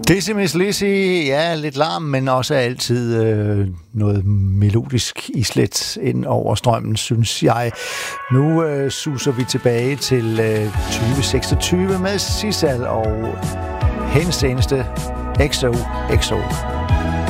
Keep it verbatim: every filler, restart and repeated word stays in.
Dizzy Miss Lizzy, ja, lidt larm, men også altid øh, noget melodisk islet ind over strømmen, synes jeg. Nu øh, suser vi tilbage til øh, tyve seksogtyve med Sissal og hendes seneste X O X O.